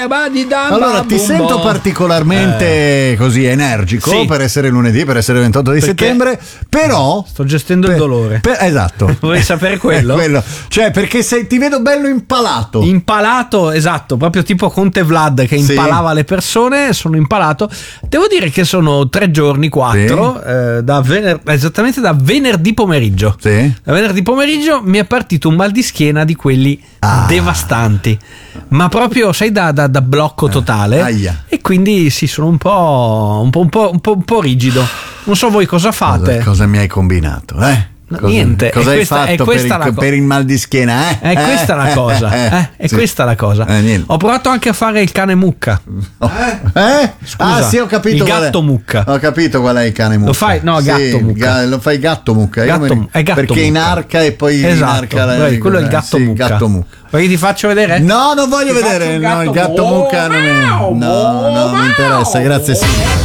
Allora, ti sento particolarmente così energico, sì, per essere lunedì, per essere il 28 di settembre, però sto gestendo il dolore. Esatto. Vuoi sapere quello? Cioè, perché ti vedo bello impalato, esatto, proprio tipo Conte Vlad che impalava le persone. Sono impalato. Devo dire che sono 3 giorni, 4, esattamente da venerdì pomeriggio. Sì. Da venerdì pomeriggio mi è partito un mal di schiena di quelli devastanti, ma proprio sai da blocco totale. E quindi sono un po' rigido. Non so voi cosa fate. Cosa mi hai combinato, Niente. Cosa hai fatto per il mal di schiena? Questa è la cosa. Questa è la cosa. Ho provato anche a fare il cane mucca. Scusa, sì, ho capito. Il gatto mucca. Ho capito qual è il cane mucca. Lo fai? No, gatto mucca. Lo fai gatto mucca. È gatto perché mucca. inarca e poi inarca. Quello è il gatto mucca. Gatto mucca. Vuoi che ti faccio vedere? No, non voglio vedere. No, il gatto mucca non mi interessa. Grazie, signore.